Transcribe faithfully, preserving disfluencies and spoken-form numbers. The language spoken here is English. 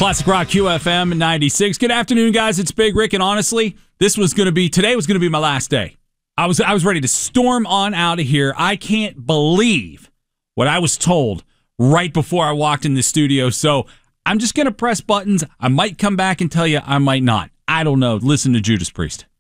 Classic Rock Q F M ninety-six. Good afternoon, guys. It's Big Rick, and honestly, this was going to be today was going to be my last day. I was I was ready to storm on out of here. I can't believe what I was told right before I walked in the studio. So I'm just going to press buttons. I might come back and tell you I might not. I don't know. Listen to Judas Priest.